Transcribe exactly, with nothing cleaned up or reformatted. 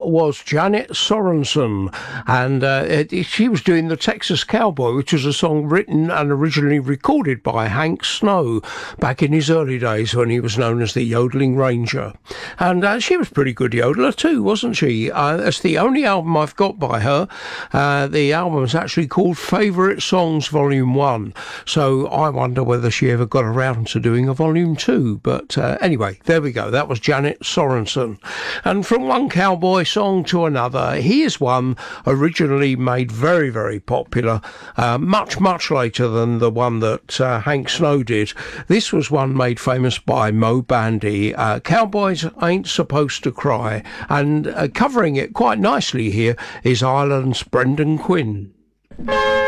was Janet Sorensen, and uh, it, she was doing The Texas Cowboy, which was a song written and originally recorded by Hank Snow back in his early days when he was known as the Yodeling Ranger. And uh, she was a pretty good yodeler too, wasn't she? Uh, that's the only album I've got by her. Uh, the album is actually called Favourite Songs Volume one, so I wonder whether she ever got around to doing a Volume two. But uh, anyway, there we go. That was Janet Sorensen. And from one cowboy song to another, here's one originally made very, very popular, uh, much, much later than the one that uh, Hank Snow did. This was one made famous by Mo Bandy, uh, Cowboys Ain't Supposed to Cry, and uh, covering it quite nicely here is Ireland's Brendan Quinn.